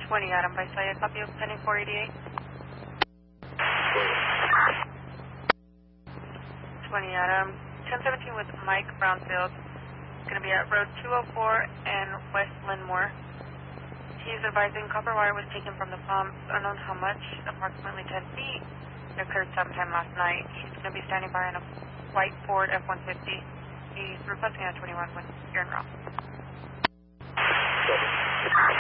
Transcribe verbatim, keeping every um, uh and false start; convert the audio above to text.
twenty Adam by Saya, copy of pending four eighty-eight. twenty Adam, ten seventeen with Mike Brownfield. Going to be at road two oh four and West Linmore. He is advising copper wire was taken from the pump, unknown how much, approximately ten feet. It occurred sometime last night. He's going to be standing by in a white Ford F one fifty. He's requesting a twenty-one when you're en route.